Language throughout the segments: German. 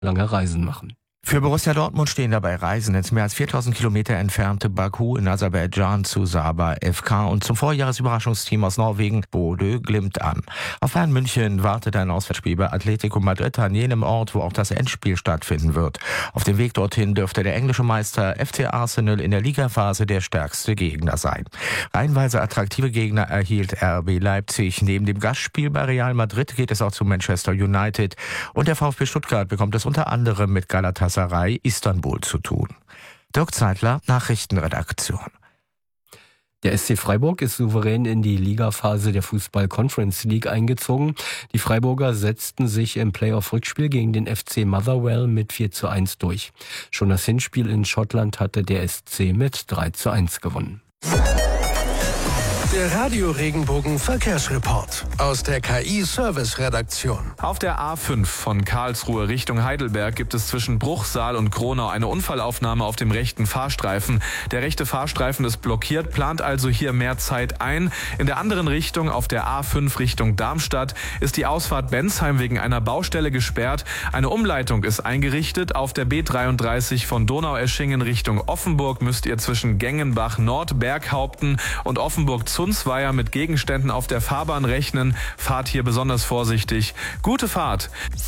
lange Reisen machen. Für Borussia Dortmund stehen dabei Reisen ins mehr als 4000 Kilometer entfernte Baku in Aserbaidschan zu Sabah FK und zum Vorjahresüberraschungsteam aus Norwegen Bodø Glimt an. Auf Bayern München wartet ein Auswärtsspiel bei Atletico Madrid an jenem Ort, wo auch das Endspiel stattfinden wird. Auf dem Weg dorthin dürfte der englische Meister FC Arsenal in der Ligaphase der stärkste Gegner sein. Reihenweise attraktive Gegner erhielt RB Leipzig. Neben dem Gastspiel bei Real Madrid geht es auch zu Manchester United und der VfB Stuttgart bekommt es unter anderem mit Galatasaray Istanbul zu tun. Dirk Zeitler, Nachrichtenredaktion. Der SC Freiburg ist souverän in die Ligaphase der Fußball-Conference League eingezogen. Die Freiburger setzten sich im Playoff-Rückspiel gegen den FC Motherwell mit 4:1 durch. Schon das Hinspiel in Schottland hatte der SC mit 3:1 gewonnen. Der Radio-Regenbogen Verkehrsreport aus der KI-Service-Redaktion. Auf der A5 von Karlsruhe Richtung Heidelberg gibt es zwischen Bruchsal und Kronau eine Unfallaufnahme auf dem rechten Fahrstreifen. Der rechte Fahrstreifen ist blockiert, plant also hier mehr Zeit ein. In der anderen Richtung, auf der A5 Richtung Darmstadt, ist die Ausfahrt Bensheim wegen einer Baustelle gesperrt. Eine Umleitung ist eingerichtet. Auf der B33 von Donaueschingen Richtung Offenburg müsst ihr zwischen Gengenbach Nord, Berghaupten und Offenburg-Zunzweier mit Gegenständen auf der Fahrbahn rechnen. Fahrt hier besonders vorsichtig. Gute Fahrt.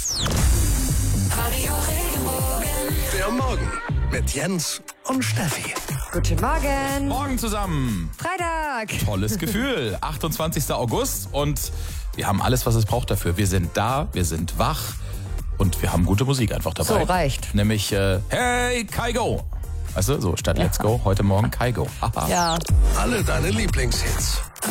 Der Morgen mit Jens und Steffi. Guten Morgen. Morgen zusammen. Freitag. Tolles Gefühl. 28. August und wir haben alles, was es braucht dafür. Wir sind da, wir sind wach und wir haben gute Musik einfach dabei. So, reicht. Nämlich Hey Kaigo. Weißt du, so statt Let's Go, heute Morgen Kaigo. Ja. Alle deine Lieblingshits.